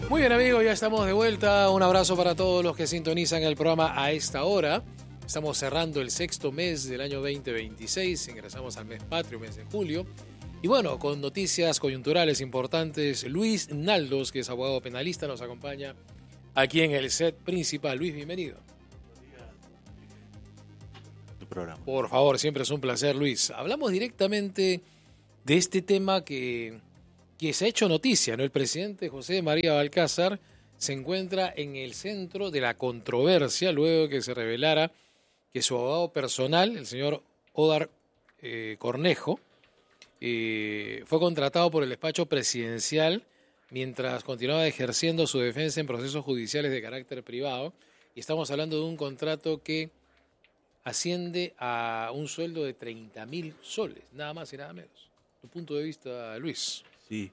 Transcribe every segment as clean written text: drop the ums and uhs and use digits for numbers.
Muy bien, amigos, ya estamos de vuelta. Un abrazo para todos los que sintonizan el programa a esta hora. Estamos cerrando el sexto mes del año 2026. Ingresamos al mes patrio, mes de julio. Y bueno, con noticias coyunturales importantes, Luis Naldos, que es abogado penalista, nos acompaña aquí en el set principal. Luis, bienvenido. Programa. Por favor, siempre es un placer, Luis. Hablamos directamente de este tema que se ha hecho noticia, ¿no? El presidente José María Balcázar se encuentra en el centro de la controversia luego de que se revelara que su abogado personal, el señor Odar Cornejo, fue contratado por el despacho presidencial mientras continuaba ejerciendo su defensa en procesos judiciales de carácter privado. Y estamos hablando de un contrato que asciende a un sueldo de 30.000 soles, nada más y nada menos. Tu punto de vista, Luis. Sí,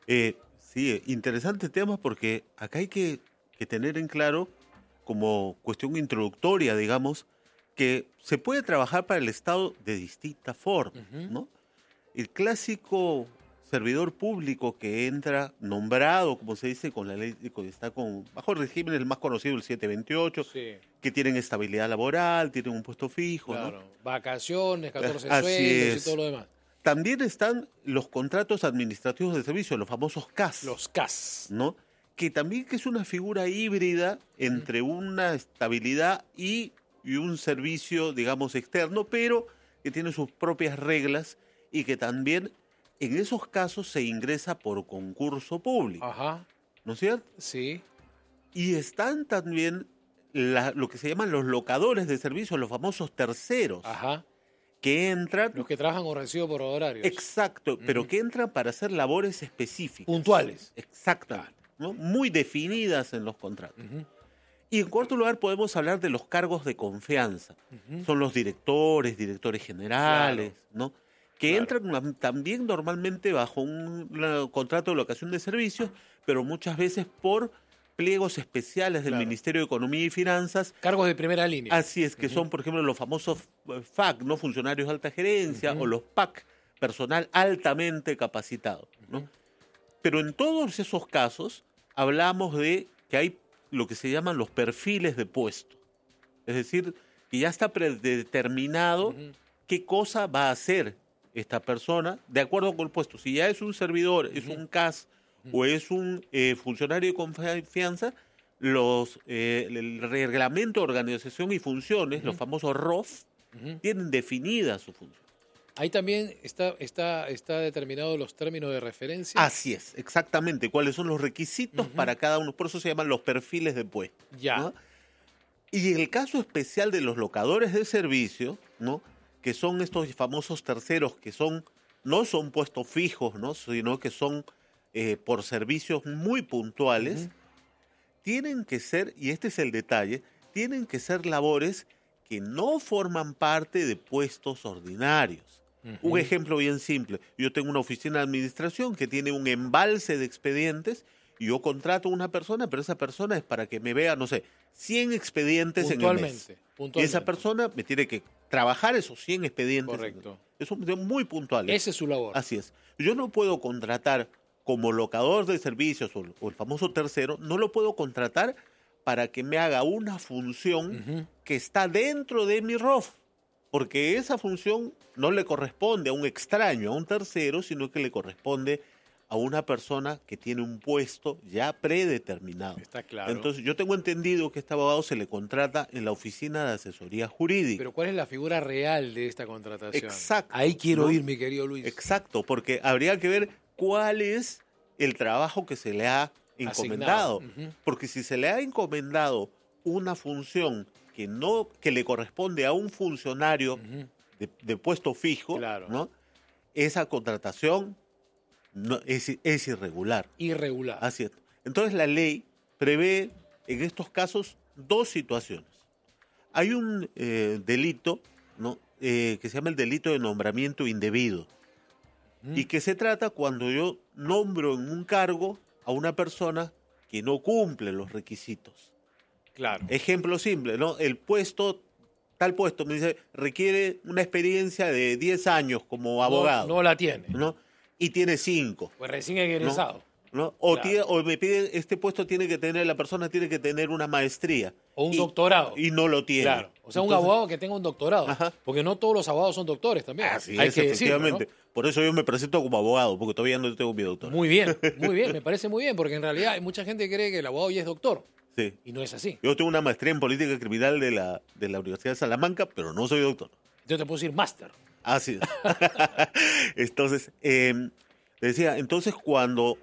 interesante tema porque acá hay que tener en claro, como cuestión introductoria, digamos, que se puede trabajar para el Estado de distintas formas, ¿no? El clásico servidor público que entra nombrado, como se dice, con la ley, está bajo el régimen el más conocido, el 728, Sí. que tienen estabilidad laboral, tienen un puesto fijo, Claro, ¿no? vacaciones, 14 Así sueldos es. y todo lo demás. También están los contratos administrativos de servicio, los famosos CAS. Los CAS. ¿No? Que también que es una figura híbrida entre una estabilidad y un servicio, digamos, externo, pero que tiene sus propias reglas y que también en esos casos se ingresa por concurso público. Ajá. ¿No es cierto? Sí. Y están también lo que se llaman los locadores de servicio, los famosos terceros, Ajá. que entran... Los que trabajan con recibo por horarios. Exacto, pero que entran para hacer labores específicas. Puntuales. Exactamente, ¿no? Muy definidas en los contratos. Y en cuarto lugar podemos hablar de los cargos de confianza. Son los directores generales, ¿no? Que entran también normalmente bajo un contrato de locación de servicios, pero muchas veces por pliegos especiales del Ministerio de Economía y Finanzas. Cargos de primera línea. Así es, que son, por ejemplo, los famosos FAC, ¿no? Funcionarios de alta gerencia, o los PAC, personal altamente capacitado, ¿no? Pero en todos esos casos hablamos de que hay lo que se llaman los perfiles de puesto. Es decir, que ya está predeterminado qué cosa va a hacer esta persona de acuerdo con el puesto. Si ya es un servidor, es un CAS o es un funcionario de confianza, el reglamento de organización y funciones, los famosos ROF, tienen definida su función. Ahí también está determinado los términos de referencia. Así es, exactamente. ¿Cuáles son los requisitos para cada uno? Por eso se llaman los perfiles de puesto. Ya. ¿No? Y en el caso especial de los locadores de servicio, ¿no? Que son estos famosos terceros que no son puestos fijos, ¿no? Sino que son por servicios muy puntuales, tienen que ser, y este es el detalle, tienen que ser labores que no forman parte de puestos ordinarios. Un ejemplo bien simple. Yo tengo una oficina de administración que tiene un embalse de expedientes y yo contrato a una persona, pero esa persona es para que me vea, no sé, 100 expedientes en el mes. Y esa persona me tiene que trabajar esos 100 expedientes. Correcto. Eso es muy puntual. Esa es su labor. Así es. Yo no puedo contratar como locador de servicios o el famoso tercero, no lo puedo contratar para que me haga una función que está dentro de mi ROF. Porque esa función no le corresponde a un extraño, a un tercero, sino que le corresponde a una persona que tiene un puesto ya predeterminado. Está claro. Entonces, yo tengo entendido que este abogado se le contrata en la oficina de asesoría jurídica. Pero ¿cuál es la figura real de esta contratación? Exacto. Ahí quiero ir, mi querido Luis. Exacto, porque habría que ver cuál es el trabajo que se le ha encomendado. Porque si se le ha encomendado una función que le corresponde a un funcionario de puesto fijo, ¿no? Esa contratación es irregular. Irregular. Así es. Entonces la ley prevé en estos casos dos situaciones. Hay un delito, ¿no? Que se llama el delito de nombramiento indebido y que se trata cuando yo nombro en un cargo a una persona que no cumple los requisitos. Claro. Ejemplo simple, ¿no? Tal puesto me dice, requiere una experiencia de 10 años como abogado. No la tiene. ¿No? Y tiene 5. Pues recién egresado. ¿no? O, Claro. o me piden, este puesto tiene que tener, la persona tiene que tener una maestría. O un doctorado. Y no lo tiene. Claro. O sea, un Entonces, abogado que tenga un doctorado. ajá. Porque no todos los abogados son doctores también. Así Hay es, que decirlo, ¿no? efectivamente. Por eso yo me presento como abogado, porque todavía no tengo mi doctor. Muy bien, me parece muy bien, porque en realidad hay mucha gente que cree que el abogado ya es doctor. Sí. Y no es así. Yo tengo una maestría en política criminal de la Universidad de Salamanca, pero no soy doctor. Yo te puedo decir máster. Así es. Entonces, decía, entonces cuando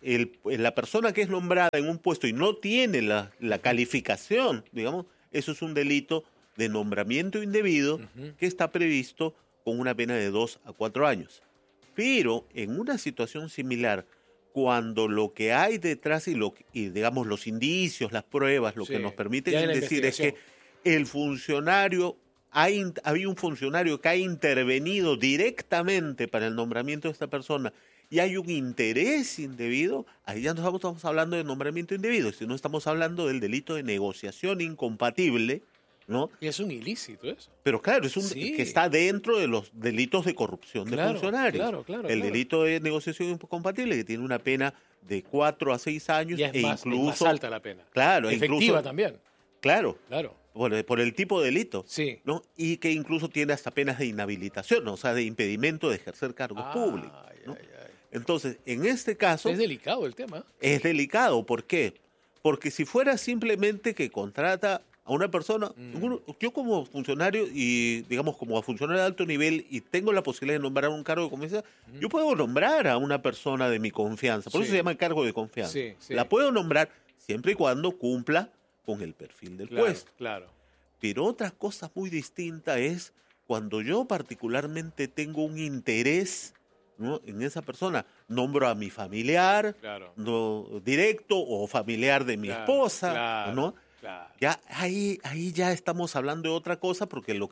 la persona que es nombrada en un puesto y no tiene la calificación, digamos, eso es un delito de nombramiento indebido que está previsto con una pena de 2 a 4 años. Pero en una situación similar, cuando lo que hay detrás y digamos los indicios, las pruebas, lo Sí, que nos ya permiten en la decir es que investigación. el funcionario, había un funcionario que ha intervenido directamente para el nombramiento de esta persona y hay un interés indebido, ahí ya no estamos hablando de nombramiento indebido, sino estamos hablando del delito de negociación incompatible, ¿no? Y es un ilícito eso. Pero claro, es Sí. que está dentro de los delitos de corrupción de Claro, funcionarios. claro. El delito de negociación incompatible, que tiene una pena de 4 a 6 años Ya es más incluso alta la pena. claro, Efectiva incluso, también. claro, Claro. por el tipo de delito, Sí. ¿no? Y que incluso tiene hasta penas de inhabilitación, ¿no? O sea, de impedimento de ejercer cargos públicos, ¿no? Ay. Entonces, en este caso Es delicado el tema. es delicado. ¿Por qué? Porque si fuera simplemente que contrata a una persona, yo como funcionario y digamos como funcionario de alto nivel y tengo la posibilidad de nombrar un cargo de confianza, yo puedo nombrar a una persona de mi confianza, por eso Sí. se llama cargo de confianza. Sí. La puedo nombrar siempre y cuando cumpla con el perfil del puesto. Claro. Pero otra cosa muy distinta es cuando yo particularmente tengo un interés, ¿no?, en esa persona. Nombro a mi familiar, Claro. no, directo o familiar de mi esposa, ¿no? Claro. Ya ahí ya estamos hablando de otra cosa porque lo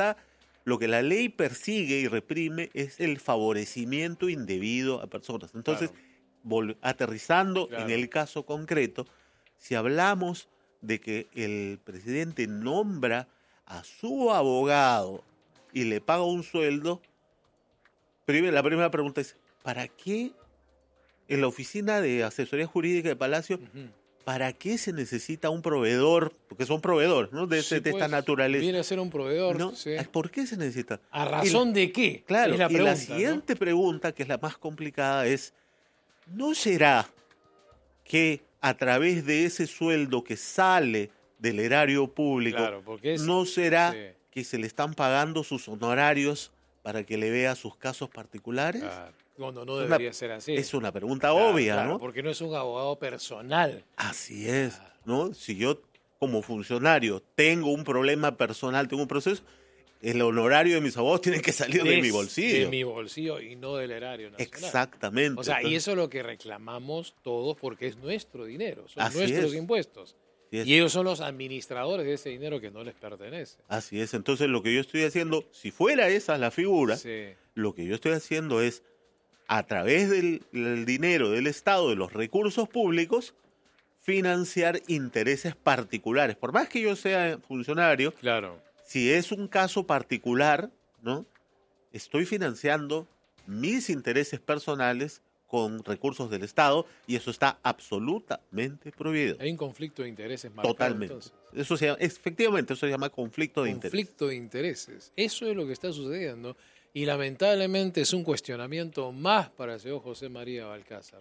que la ley persigue y reprime es el favorecimiento indebido a personas. Entonces, aterrizando en el caso concreto, si hablamos de que el presidente nombra a su abogado y le paga un sueldo, la primera pregunta es, ¿para qué en la oficina de asesoría jurídica de Palacio, para qué se necesita un proveedor? Porque son proveedores, ¿no? De esta naturaleza. Viene a ser un proveedor, ¿no? sí. ¿Por qué se necesita? ¿A razón de qué? Claro, es la pregunta, y la siguiente pregunta, que es la más complicada, es, ¿no será que a través de ese sueldo que sale del erario público, no será que se le están pagando sus honorarios para que le vea sus casos particulares? Cuando no debería ser así. Es una pregunta obvia, ¿no? Porque no es un abogado personal. Así es, ¿no? Si yo como funcionario tengo un problema personal, tengo un proceso, el honorario de mis abogados tiene que salir de mi bolsillo. De mi bolsillo y no del erario nacional. Exactamente. O sea, y eso es lo que reclamamos todos porque es nuestro dinero, son Así nuestros es. impuestos. Y ellos son los administradores de ese dinero que no les pertenece. Así es. Entonces lo que yo estoy haciendo, si fuera esa la figura, lo que yo estoy haciendo es, a través del dinero del Estado, de los recursos públicos, financiar intereses particulares. Por más que yo sea funcionario, si es un caso particular, ¿no?, estoy financiando mis intereses personales con recursos del Estado y eso está absolutamente prohibido. Hay un conflicto de intereses marcado. Totalmente. Entonces. Efectivamente, eso se llama conflicto de intereses. Conflicto de intereses. Eso es lo que está sucediendo y lamentablemente es un cuestionamiento más para el señor José María Balcázar.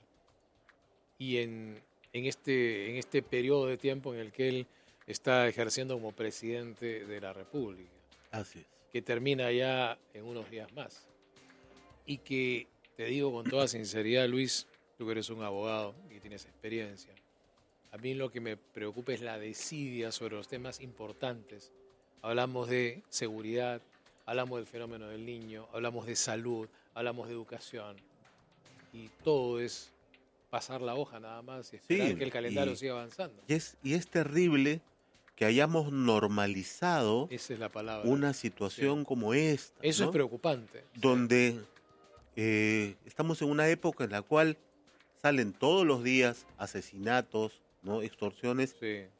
Y en este periodo de tiempo en el que él está ejerciendo como presidente de la República. Así es. Que termina ya en unos días más. Y que, te digo con toda sinceridad, Luis, tú que eres un abogado y tienes experiencia, a mí lo que me preocupa es la desidia sobre los temas importantes. Hablamos de seguridad, hablamos del fenómeno del niño, hablamos de salud, hablamos de educación. Y todo es pasar la hoja nada más y esperar que el calendario siga avanzando. Y es terrible que hayamos normalizado esa es la palabra, una situación como esta. Eso, ¿no?, es preocupante. Donde estamos en una época en la cual salen todos los días asesinatos, ¿no?, extorsiones.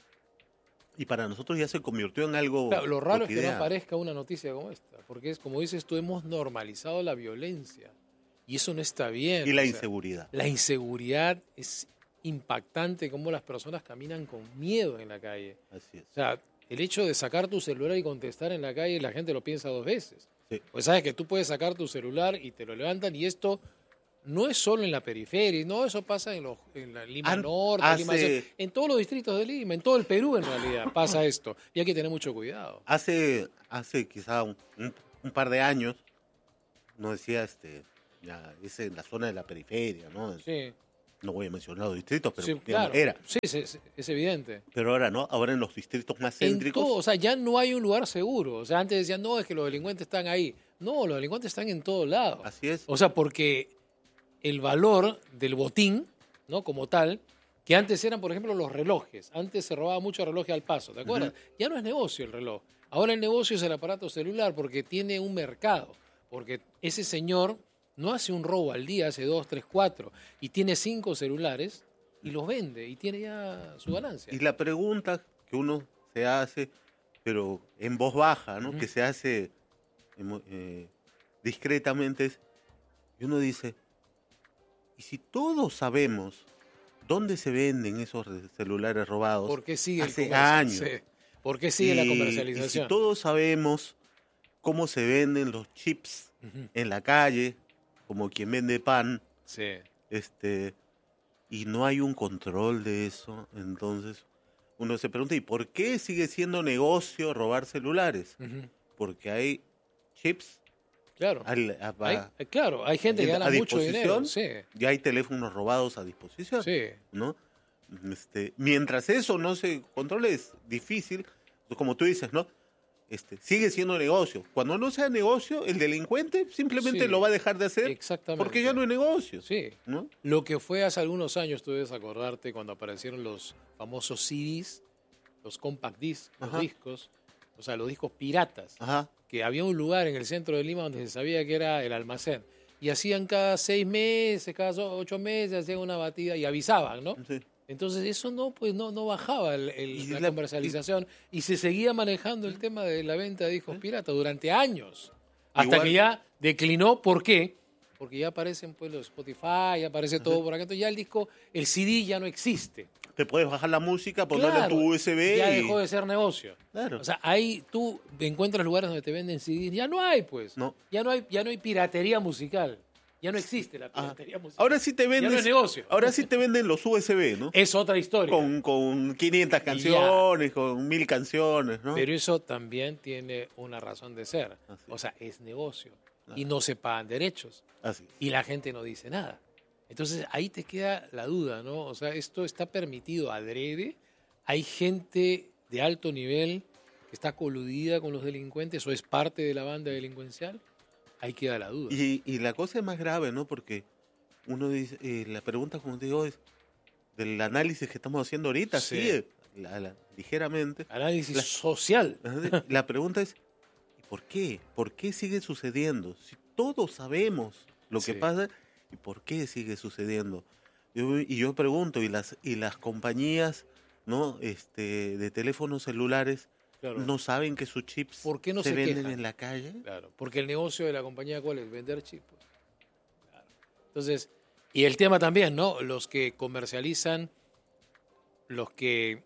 Y para nosotros ya se convirtió en algo lo raro cotidiano. es que no aparezca una noticia como esta, porque es como dices tú, hemos normalizado la violencia. Y eso no está bien. Y la inseguridad. La inseguridad es impactante, cómo las personas caminan con miedo en la calle. Así es. O sea, el hecho de sacar tu celular y contestar en la calle, la gente lo piensa 2 veces. Sí. Pues sabes que tú puedes sacar tu celular y te lo levantan, y esto no es solo en la periferia, no, eso pasa en la Lima Norte, Lima Sur, en todos los distritos de Lima, en todo el Perú en realidad pasa esto, y hay que tener mucho cuidado. Hace quizá un par de años, no decía, ya es en la zona de la periferia, ¿no? Sí. No voy a mencionar los distritos, pero Sí, digamos, claro. era. Sí, es evidente. Pero ahora no, ahora en los distritos más céntricos. En todo, o sea, ya no hay un lugar seguro. O sea, antes decían, no, es que los delincuentes están ahí. No, los delincuentes están en todos lados. Así es. O sea, porque el valor del botín, ¿no? Como tal, que antes eran, por ejemplo, los relojes. Antes se robaba mucho reloj al paso, ¿te acuerdas? Ya no es negocio el reloj. Ahora el negocio es el aparato celular porque tiene un mercado. Porque ese señor no hace un robo al día, hace 2, 3, 4, y tiene 5 celulares y los vende y tiene ya su ganancia. Y la pregunta que uno se hace, pero en voz baja, ¿no? Que se hace discretamente, y uno dice, ¿y si todos sabemos dónde se venden esos celulares robados? ¿Por qué sigue hace años? Sí. ¿Por qué sigue la comercialización? Y si todos sabemos cómo se venden los chips en la calle, como quien vende pan, sí. Y no hay un control de eso, entonces uno se pregunta, ¿y por qué sigue siendo negocio robar celulares? Porque hay chips. Claro. Hay gente que gana mucho dinero. Sí. Ya hay teléfonos robados a disposición. Sí. ¿No? Mientras eso no se controle, es difícil, como tú dices, ¿no? Sigue siendo negocio. Cuando no sea negocio, el delincuente simplemente lo va a dejar de hacer. Exactamente. Porque ya no es negocio. Sí. ¿No? Lo que fue hace algunos años, tú debes acordarte, cuando aparecieron los famosos CDs, los compact discs, los discos, o sea, los discos piratas, que había un lugar en el centro de Lima donde se sabía que era el almacén. Y hacían cada 6 meses, cada 8 meses, hacían una batida y avisaban, ¿no? Sí. Entonces eso no bajaba la comercialización y se seguía manejando el tema de la venta de discos piratas durante años. Hasta que ya declinó. ¿Por qué? Porque ya aparecen pues los Spotify, ya aparece todo por acá. Entonces ya el CD ya no existe. Te puedes bajar la música, ponerla en tu USB. Ya dejó de ser negocio. Claro. O sea, ahí tú encuentras lugares donde te venden CDs. Ya no hay, pues. No. Ya no hay piratería musical. Ya no existe la piratería musical. Ahora sí te venden. Ya no es negocio. Ahora sí te venden los USB, ¿no? Es otra historia. Con 500 canciones, con 1000 canciones, ¿no? Pero eso también tiene una razón de ser. O sea, es negocio. Y no se pagan derechos. Así. Y la gente no dice nada. Entonces ahí te queda la duda, ¿no? O sea, esto está permitido adrede. Hay gente de alto nivel que está coludida con los delincuentes o es parte de la banda delincuencial. Ahí queda la duda. Y la cosa es más grave, ¿no? Porque uno dice, la pregunta, como te digo, es del análisis que estamos haciendo ahorita, sí, ligeramente. Análisis social. La pregunta es, ¿y por qué? ¿Por qué sigue sucediendo? Si todos sabemos lo que pasa, ¿y por qué sigue sucediendo? Yo pregunto, ¿y las compañías, ¿no? de teléfonos celulares no saben que sus chips se venden quejan en la calle? Claro, porque el negocio de la compañía, ¿cuál es? Vender chips. Claro. Entonces, y el tema también, ¿no? Los que comercializan, los que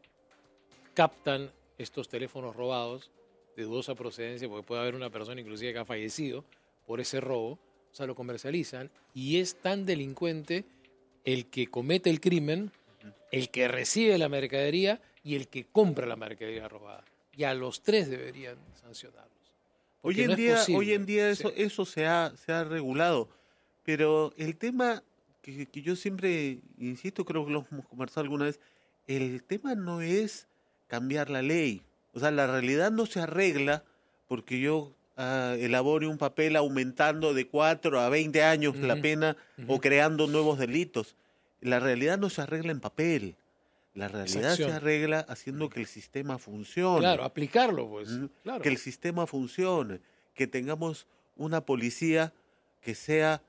captan estos teléfonos robados de dudosa procedencia, porque puede haber una persona inclusive que ha fallecido por ese robo, o sea, lo comercializan, y es tan delincuente el que comete el crimen, el que recibe la mercadería y el que compra la mercadería robada. Y a los 3 deberían sancionarlos. Hoy en día eso se ha regulado, pero el tema que yo siempre insisto, creo que lo hemos conversado alguna vez, el tema no es cambiar la ley. O sea, la realidad no se arregla porque yo elabore un papel aumentando de 4 a 20 años la pena o creando nuevos delitos. La realidad no se arregla en papel. La realidad se arregla haciendo que el sistema funcione. Claro, aplicarlo, pues. Claro. Que el sistema funcione. Que tengamos una policía que sea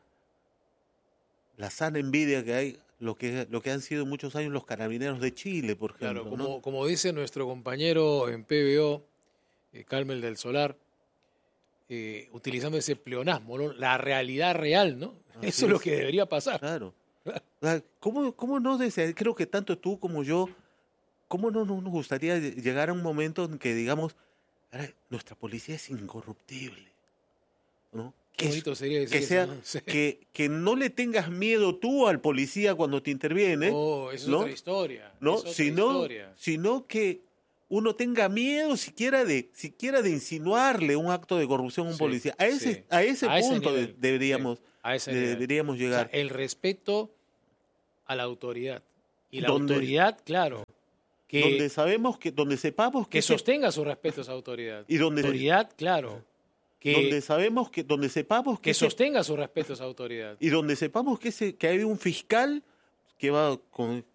la sana envidia que hay, lo que han sido muchos años los carabineros de Chile, por ejemplo. Claro, como dice nuestro compañero en PBO, Carmel del Solar, utilizando ese pleonasmo, ¿no? La realidad real, ¿no? Así Eso es lo que debería pasar. Claro. ¿Cómo no desear? Creo que tanto tú como yo, ¿cómo no nos gustaría llegar a un momento en que digamos, nuestra policía es incorruptible, ¿no? Qué bonito sería decir que sea, eso, ¿no? Sí. que no le tengas miedo tú al policía cuando te interviene, Oh, eso es ¿no? otra historia. ¿no? Es otra historia. Sino que uno tenga miedo siquiera de insinuarle un acto de corrupción a un Sí, policía. sí. A ese A ese punto nivel, deberíamos, sí, a ese nivel. deberíamos O sea, llegar. el respeto a la autoridad. Y la Donde- autoridad, claro, donde sepamos que que sostenga su respeto a esa autoridad. y donde Autoridad, claro, donde sepamos que sostenga su respeto a esa autoridad. y donde sepamos que hay un fiscal que va